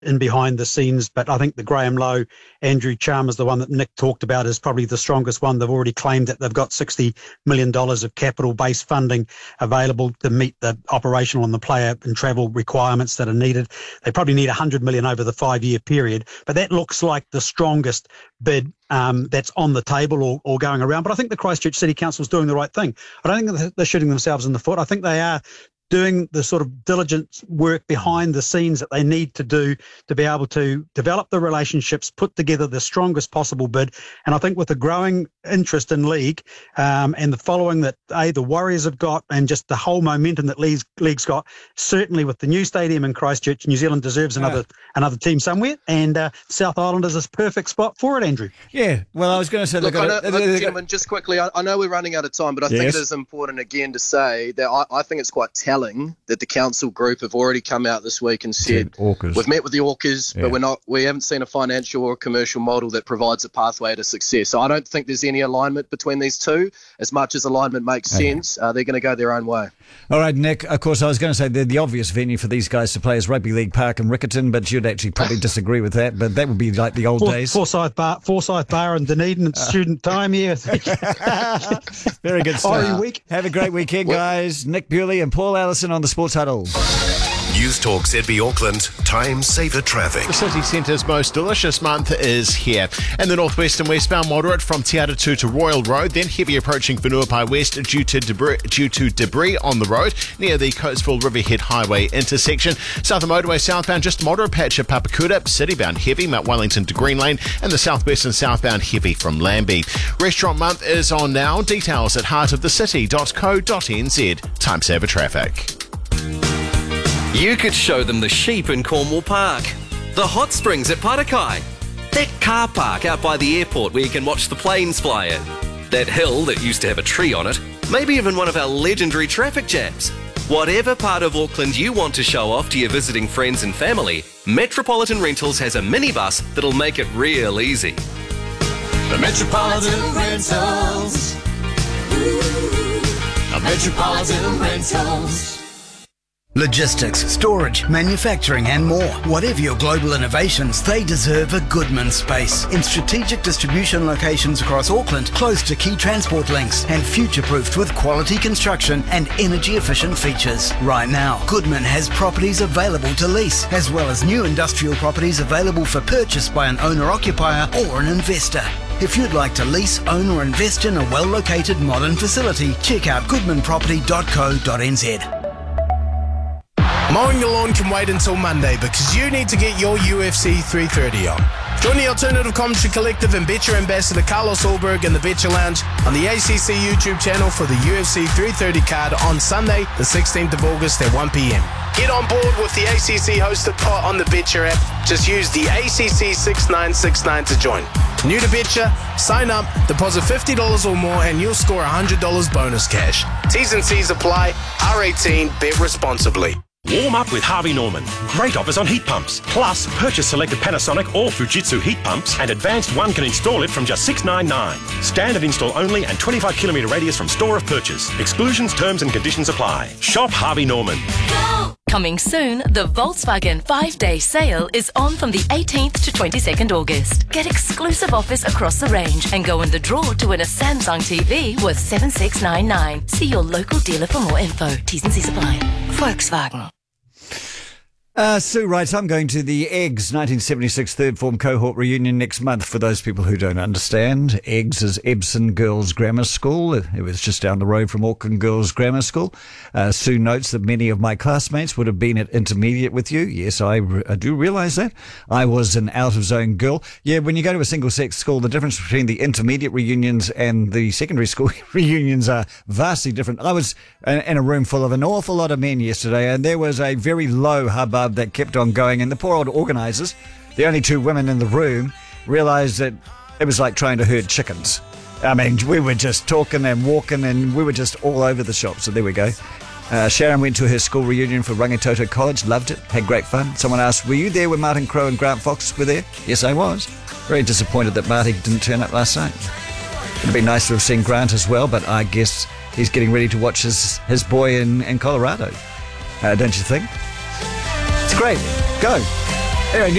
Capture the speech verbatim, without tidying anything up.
in behind the scenes, but I think the Graham Lowe, Andrew Chalmers, the one that Nick talked about, is probably the strongest one. They've already claimed that they've got sixty million dollars of capital-based funding available to meet the operational and the player and travel requirements that are needed. They probably need one hundred million dollars over the five-year period, but that looks like the strongest bid um, that's on the table or, or going around. But I think the Christchurch City Council is doing the right thing. I don't think that they're shooting themselves in the foot. I think they are doing the sort of diligent work behind the scenes that they need to do to be able to develop the relationships, put together the strongest possible bid. And I think with the growing interest in league um, and the following that A, the Warriors have got, and just the whole momentum that league's, league's got, certainly with the new stadium in Christchurch, New Zealand deserves another yeah. another team somewhere, and uh, South Island is a perfect spot for it, Andrew. Yeah, well, I was going to say... Look, I know, got, look, gentlemen, just quickly, I, I know we're running out of time, but I yes. think it is important again to say that I, I think it's quite telling that the council group have already come out this week and said we've met with the Orcas, yeah. but we're not. We haven't seen a financial or commercial model that provides a pathway to success. So I don't think there's any alignment between these two. As much as alignment makes okay. sense, uh, they're going to go their own way. All right, Nick. Of course, I was going to say the, the obvious venue for these guys to play is Rugby League Park in Riccarton, but you'd actually probably disagree with that. But that would be like the old For, days. Forsyth Bar, Forsyth Bar, and Dunedin. It's student time here. Very good stuff. Week. Have a great weekend, guys. Nick Bewley and Paul Allison on the Sports Huddle. News Talk Z B Auckland, time saver traffic. The city centre's most delicious month is here. In the northwest and westbound, moderate from Te Atatū to Royal Road, then heavy approaching Whenuapai West due to debris, due to debris on the road near the Coatesville Riverhead Highway intersection. Southern motorway southbound, just moderate patch at Papakura, citybound heavy, Mount Wellington to Green Lane, and the southwest and southbound heavy from Lambie. Restaurant month is on now. Details at heart of the city dot co dot n z. Time saver traffic. You could show them the sheep in Cornwall Park, the hot springs at Parakai, that car park out by the airport where you can watch the planes fly in, that hill that used to have a tree on it, maybe even one of our legendary traffic jams. Whatever part of Auckland you want to show off to your visiting friends and family, Metropolitan Rentals has a minibus that'll make it real easy. The Metropolitan Rentals. Ooh, Metropolitan Rentals. Logistics, storage, manufacturing and more. Whatever your global innovations, they deserve a Goodman space. In strategic distribution locations across Auckland, close to key transport links and future-proofed with quality construction and energy-efficient features. Right now, Goodman has properties available to lease, as well as new industrial properties available for purchase by an owner-occupier or an investor. If you'd like to lease, own or invest in a well-located modern facility, check out goodman property dot co dot n z. Mowing the lawn can wait until Monday because you need to get your U F C three thirty on. Join the Alternative Commentary Collective and Betcher Ambassador Carlos Ulberg in the Betcher Lounge on the A C C YouTube channel for the U F C three thirty card on Sunday, the sixteenth of August at one p.m. Get on board with the A C C hosted pot on the Betcher app. Just use the A C C six nine six nine to join. New to Betcher? Sign up, deposit fifty dollars or more and you'll score one hundred dollars bonus cash. T's and C's apply. R eighteen, bet responsibly. Warm up with Harvey Norman. Great offers on heat pumps. Plus, purchase selected Panasonic or Fujitsu heat pumps and Advanced One can install it from just six hundred ninety-nine dollars. Standard install only and twenty-five kilometre radius from store of purchase. Exclusions, terms and conditions apply. Shop Harvey Norman. Go! Coming soon, the Volkswagen five-day sale is on from the eighteenth to twenty-second August. Get exclusive offers across the range and go in the draw to win a Samsung T V worth seven thousand six hundred ninety-nine dollars. See your local dealer for more info. T's and C's apply. Volkswagen. Uh, Sue writes, I'm going to the Eggs nineteen seventy-six third form cohort reunion next month. For those people who don't understand, Eggs is Ebson Girls Grammar School. It was just down the road from Auckland Girls Grammar School. Uh, Sue notes that many of my classmates would have been at intermediate with you. Yes, I, I do realise that. I was an out-of-zone girl. Yeah, when you go to a single-sex school, the difference between the intermediate reunions and the secondary school reunions are vastly different. I was in a room full of an awful lot of men yesterday, and there was a very low hubbub that kept on going, and the poor old organisers, the only two women in the room, realised that it was like trying to herd chickens. I mean, we were just talking and walking and we were just all over the shop, so there we go. Uh, Sharon went to her school reunion for Rangitoto College, loved it, had great fun. Someone asked, were you there when Martin Crowe and Grant Fox were there? Yes, I was. Very disappointed that Marty didn't turn up last night. It would be nice to have seen Grant as well, but I guess he's getting ready to watch his, his boy in, in Colorado. Uh, don't you think? It's great. Go. Anyway,